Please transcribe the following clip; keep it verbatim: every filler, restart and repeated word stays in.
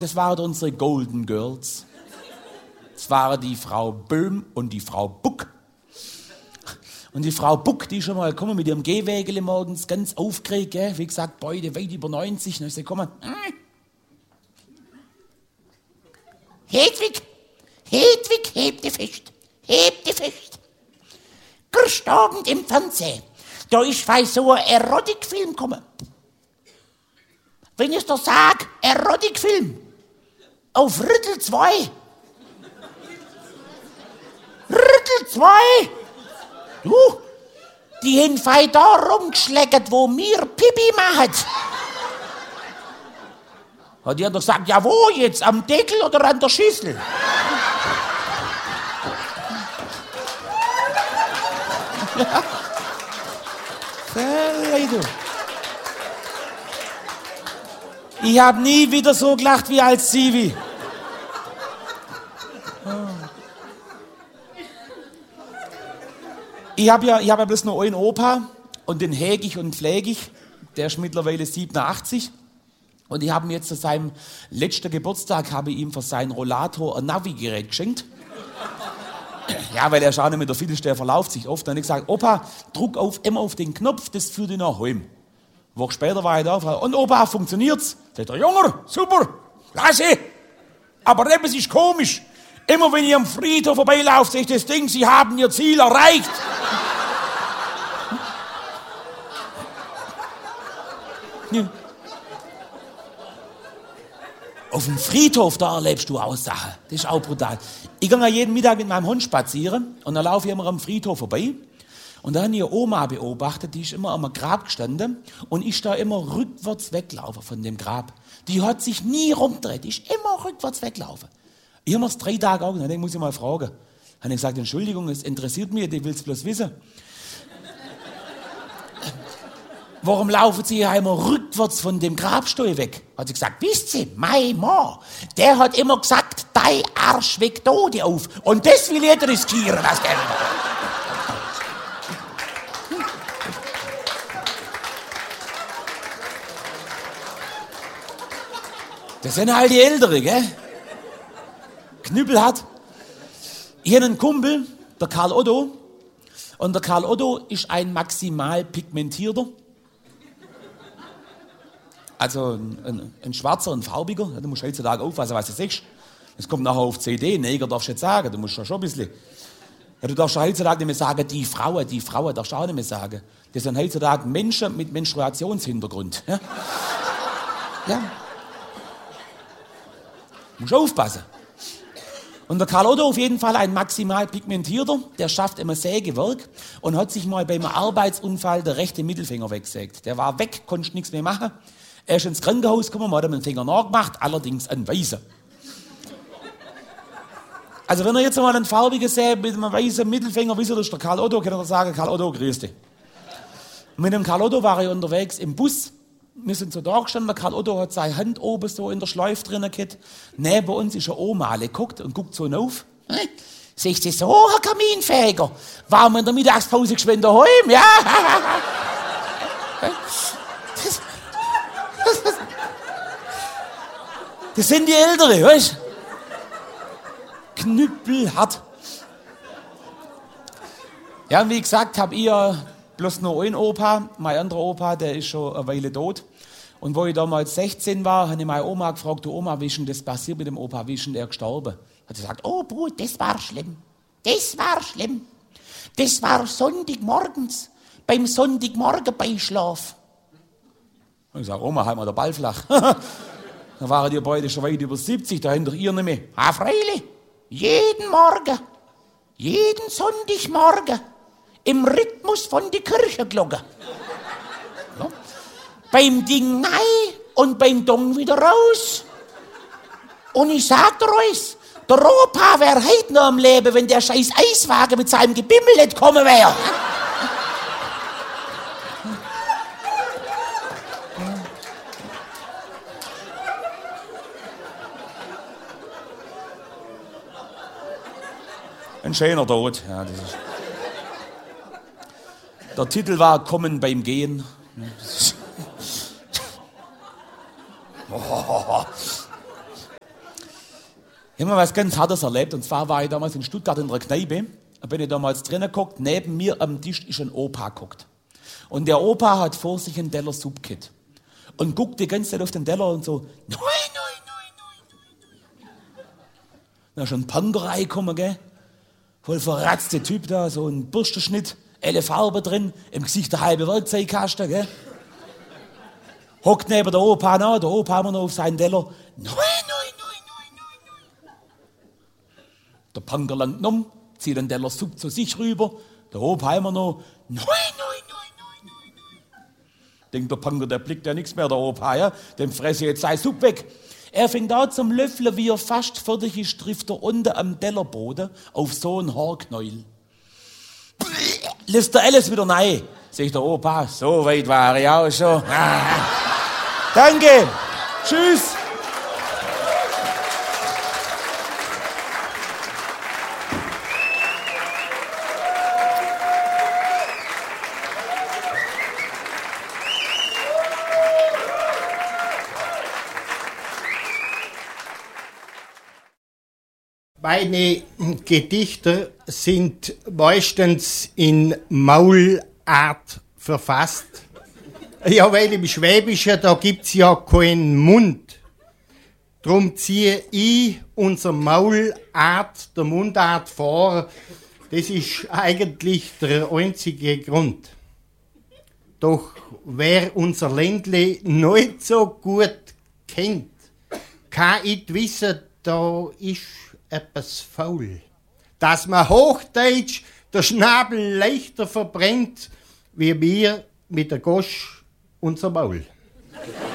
Das waren unsere Golden Girls. Das waren die Frau Böhm und die Frau Buck. Und die Frau Buck, die ist schon mal gekommen mit ihrem Gehwägele morgens, ganz aufgeregt, gell? Wie gesagt, beide weit über neunzig. Dann ist sie gekommen. Hedwig, Hedwig, heb dich fest, heb dich fest. Gestern im Fernsehen, da ist bei so ein Erotikfilm gekommen. Wenn ich dir sag, Erotikfilm, auf Rüttel zwei. Rüttel zwei. Du, die haben fei da rumgeschleckert, wo mir Pipi machen. Hat die doch gesagt, ja wo jetzt, am Deckel oder an der Schüssel? Ja. Hey, du. Ich habe nie wieder so gelacht wie als Zivi. Ich habe ja, ich hab ja bloß nur einen Opa und den hege ich und pflege ich. Der ist mittlerweile siebenundachtzig. Und ich habe ihm jetzt zu seinem letzten Geburtstag habe ich ihm für seinen Rollator ein Navigerät geschenkt. Ja, weil er schaut nicht mit der Viertel, der verlauft sich oft. Dann habe ich gesagt, Opa, druck auf, immer auf den Knopf, das führt ihn nach Hause. Eine Woche später war ich da, und Opa, funktioniert's? Sagt er, Junge, super, klasse. Aber etwas ist komisch. Immer wenn ich am Friedhof vorbeilaufe, sehe ich das Ding, Sie haben Ihr Ziel erreicht. Ja. Auf dem Friedhof, da erlebst du Aussachen. Das ist auch brutal. Ich gehe jeden Mittag mit meinem Hund spazieren und dann laufe ich immer am Friedhof vorbei. Und da habe ich eine Oma beobachtet, die ist immer am Grab gestanden und ist da immer rückwärts weglaufen von dem Grab. Die hat sich nie rumgedreht, die ist immer rückwärts weglaufen. Ich habe mir das drei Tage auch gedacht, muss ich mal fragen. Dann habe ich gesagt, Entschuldigung, es interessiert mich, ich will es bloß wissen. Warum laufen Sie hier immer rückwärts von dem Grabstuhl weg? Hat sie gesagt, wisst Sie, mein Mann, der hat immer gesagt, dein Arsch weckt Tode auf. Und das will jeder riskieren, das Geld. Das sind halt die Ältere, gell? Knüppel hat. Ich habe einen Kumpel, der Karl Otto. Und der Karl Otto ist ein maximal pigmentierter. Also ein, ein, ein schwarzer, ein farbiger. Du musst heutzutage aufpassen, was du sagst. Das kommt nachher auf C D. Neger darfst du jetzt sagen. Du musst ja schon ein bisschen. Ja, du darfst ja heutzutage nicht mehr sagen, die Frauen, die Frauen darfst du auch nicht mehr sagen. Das sind heutzutage Menschen mit Menstruationshintergrund. Ja? Ja. Du musst aufpassen. Und der Karl Otto auf jeden Fall ein maximal pigmentierter, der schafft immer Sägewerk und hat sich mal beim Arbeitsunfall der rechte Mittelfinger weggesägt. Der war weg, konnte nichts mehr machen. Er ist ins Krankenhaus gekommen, man hat ihm den Finger nachgemacht, allerdings ein weißer. Also wenn er jetzt mal einen farbigen sägt mit einem weißen Mittelfinger, wisst ihr, das ist der Karl Otto, kann er sagen, Karl Otto, grüß dich. Mit dem Karl Otto war ich unterwegs im Bus. Wir sind so da gestanden, der Karl Otto hat seine Hand oben so in der Schleife drin gehabt. Neben uns ist eine Oma, die guckt und guckt so auf. Hm? Siehst du so, Herr Kaminfeger? Waren wir in der Mittagspause geschwind daheim? Ja. Das, das, das sind die Ältere, weißt du? Knüppelhart. Ja, und wie gesagt, habe ich ja bloß nur einen Opa. Mein anderer Opa, der ist schon eine Weile tot. Und wo ich damals sechzehn war, habe ich meine Oma gefragt, du Oma, wie ist denn das passiert mit dem Opa? Wie ist denn der gestorben? Hat sie gesagt, oh Bruder, das war schlimm. Das war schlimm. Das war Sonntagmorgens, beim Sonntagmorgen-Beischlaf. Und ich sage, Oma, halt mal den Ball flach. Dann waren die beide schon weit über siebzig, da hinter ihr nicht mehr. Ah, freilich, jeden Morgen, jeden Sonntagmorgen, im Rhythmus von der Kirchenglocke. Ja. Beim Ding rein und beim Dong wieder raus. Und ich sag dir euch, der Opa wäre heute noch am Leben, wenn der scheiß Eiswagen mit seinem Gebimmel nicht kommen wäre. Ein schöner Tod. Ja, das ist. Der Titel war Kommen beim Gehen. Oh. Ich habe mal was ganz Hartes erlebt. Und zwar war ich damals in Stuttgart in der Kneipe. Da bin ich damals drinnen geguckt. Neben mir am Tisch ist ein Opa geguckt. Und der Opa hat vor sich einen Teller Suppkit. Und guckt die ganze Zeit auf den Teller und so, nein, nein, nein, nein, nein. Da ist schon ein Panker reingekommen, gell? Voll verratzte Typ da, so ein Bürstenschnitt, alle Farbe drin, im Gesicht der halbe Werkzeugkasten, gell? Hockt neben der Opa nach, der Opa immer noch auf seinen Teller, nein, nein, nein, nein, nein, nein. Der Panker langt um, zieht den Teller Suppe zu sich rüber, der Opa immer noch, nein, nein, nein. Denkt der Panker, der blickt ja nichts mehr, der Opa, ja? Dem fresse jetzt sei Suppe weg. Er fängt an zum Löffeln, wie er fast fertig ist, trifft er unten am Tellerboden auf so einen Haarknäuel. Lässt er alles wieder rein. Sagt der Opa, so weit war ich auch schon. Danke. Tschüss. Meine Gedichte sind meistens in Maulart verfasst. Ja, weil im Schwäbischen, da gibt's ja keinen Mund. Drum ziehe ich unser Maulart, der Mundart vor. Das ist eigentlich der einzige Grund. Doch wer unser Ländle nicht so gut kennt, kann ich wissen, da ist etwas faul. Dass man Hochdeutsch der Schnabel leichter verbrennt, wie wir mit der Gosch unser Maul.